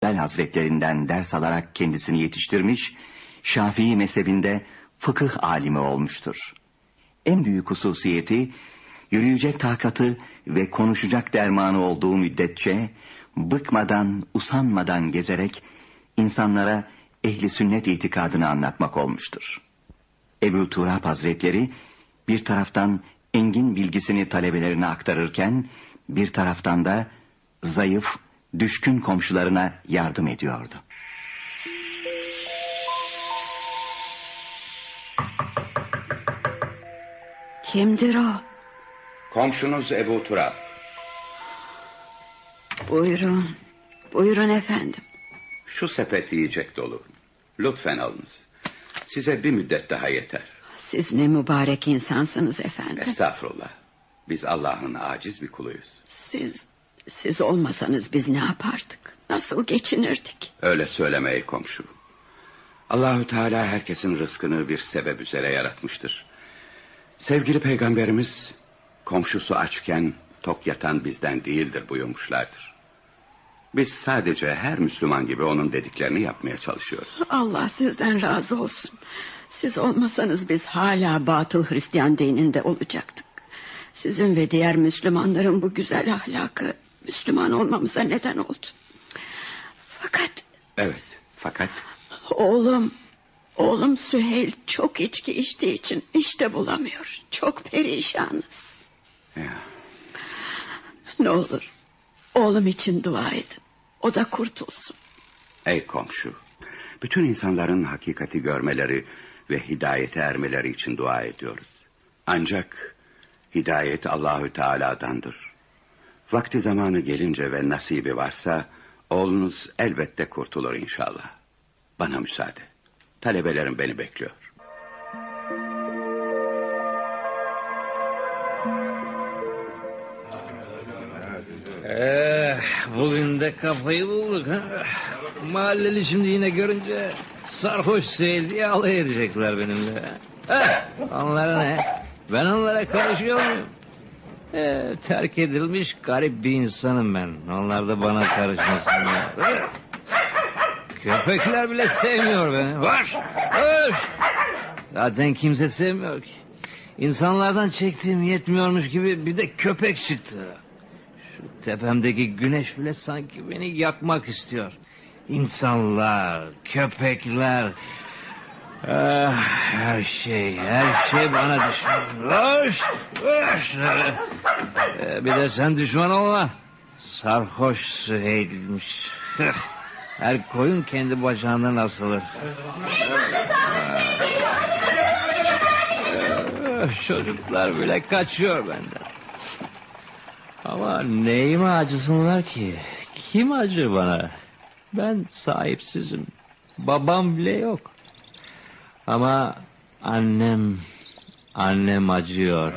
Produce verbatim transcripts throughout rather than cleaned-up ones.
Hanbel Hazretlerinden ders alarak kendisini yetiştirmiş, Şafii mezhebinde fıkıh alimi olmuştur. En büyük hususiyeti, yürüyecek takatı ve konuşacak dermanı olduğu müddetçe, bıkmadan, usanmadan gezerek, insanlara ehli sünnet itikadını anlatmak olmuştur. Ebu Turab Hazretleri, bir taraftan engin bilgisini talebelerine aktarırken, bir taraftan da zayıf, düşkün komşularına yardım ediyordu. Kimdir o? Komşunuz Ebu Turab. Buyurun, buyurun efendim. Şu sepet yiyecek dolu. Lütfen alınız. Size bir müddet daha yeter. Siz ne mübarek insansınız efendim. Estağfurullah. Biz Allah'ın aciz bir kuluyuz. Siz, siz olmasanız biz ne yapardık? Nasıl geçinirdik? Öyle söyleme ey komşu. Allahü Teala herkesin rızkını bir sebep üzere yaratmıştır. Sevgili peygamberimiz, komşusu açken tok yatan bizden değildir buyurmuşlardır. Biz sadece her Müslüman gibi onun dediklerini yapmaya çalışıyoruz. Allah sizden razı olsun. Siz olmasanız biz hala batıl Hristiyan dininde olacaktık. Sizin ve diğer Müslümanların bu güzel ahlakı Müslüman olmamıza neden oldu. Fakat... Evet, fakat... Oğlum, oğlum Süheyl çok içki içtiği için işte bulamıyor. Çok perişanız. Ya. Ne olur, oğlum için dua edin. O da kurtulsun. Ey komşu, bütün insanların hakikati görmeleri ve hidayete ermeleri için dua ediyoruz. Ancak hidayet Allahü Teala'dandır. Vakti zamanı gelince ve nasibi varsa oğlunuz elbette kurtulur inşallah. Bana müsaade. Talebelerim beni bekliyor. Ee, bugün de kafayı bulduk ha. Mahalleli şimdi yine görünce sarhoş değil diye alay edecekler benimle. Eh, onlara ne? Ben onlara karışıyor muyum? Ee, terk edilmiş garip bir insanım ben. Onlar da bana karışmasınlar. Köpekler bile sevmiyor beni. Hoş, hoş. Zaten kimse sevmiyor ki. İnsanlardan çektiğim yetmiyormuş gibi bir de köpek çıktı. Şu tepemdeki güneş bile sanki beni yakmak istiyor. İnsanlar, köpekler... Ah, her şey, her şey bana düşman. Hoş, hoş. Ee, bir de sen düşman olma. Sarhoş Süheyl'miş. Her koyun kendi bacağından asılır. Ah, çocuklar bile kaçıyor benden. Ama neyime acısınlar ki? Kim acır bana? Ben sahipsizim. Babam bile yok. Ama annem, annem acıyor.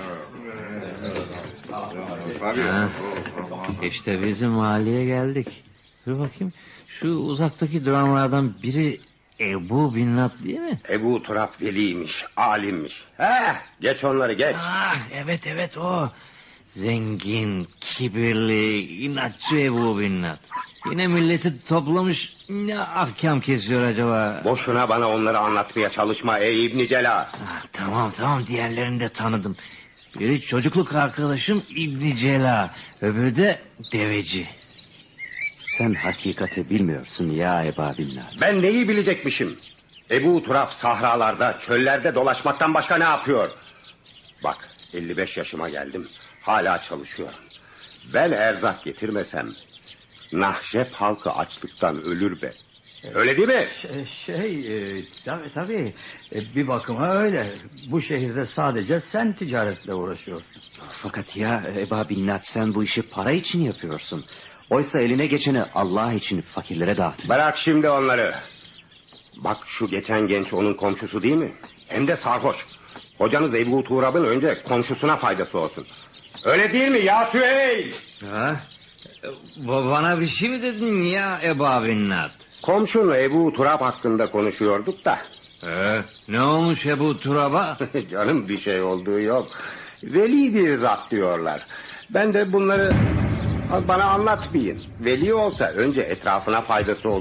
Ha, işte bizim mahalleye geldik. Dur bakayım, şu uzaktaki duranlardan biri Ebu Binnat değil mi? Ebu Turab veliymiş, alimmiş. He, geç onları geç. Ah, evet evet o. Zengin, kibirli, inatçı Ebu Binnat. Yine milleti toplamış, ne ahkam kesiyor acaba? Boşuna bana onları anlatmaya çalışma ey İbn Cela. Ah, tamam tamam, diğerlerini de tanıdım. Biri çocukluk arkadaşım İbn Cela, öbürü de deveci. Sen hakikati bilmiyorsun ya Ebu Binnat. Ben neyi bilecekmişim? Ebu Turab sahralarda, çöllerde dolaşmaktan başka ne yapıyor? Bak, elli beş yaşıma geldim, hala çalışıyorum. Ben erzak getirmesem Nahşep halkı açlıktan ölür be. Öyle değil mi? Şey, şey e, tabii tabii e, bir bakıma öyle. Bu şehirde sadece sen ticaretle uğraşıyorsun. Fakat ya Ebu Binnat, sen bu işi para için yapıyorsun. Oysa eline geçeni Allah için fakirlere dağıtıyor. Bırak şimdi onları. Bak, şu geçen genç onun komşusu değil mi? Hem de sarhoş. Hocanız Ebu Turab'ın önce komşusuna faydası olsun. Öyle değil mi ya Süheyl? Ha? Bana bir şey mi dedin ya Ebu Binnat? Komşun Ebu Turab hakkında konuşuyorduk da. Ee, ne olmuş Ebu Turab'a? Canım, bir şey olduğu yok. Veli bir zat diyorlar. Ben de bunları bana anlatmayın. Veli olsa önce etrafına faydası olur.